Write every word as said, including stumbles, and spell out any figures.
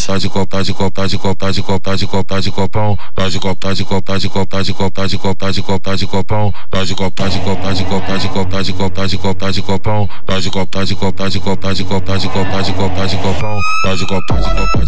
copa de copa de copa de copa de copa de copa de copão, nós de copa de copa de copa de copa de copa de copa de copão, nós de copa de copa de copa de copa de copa de copa de copão, nós de copa de copa de copa de copa de copa de copa de copão, nós de copa de copa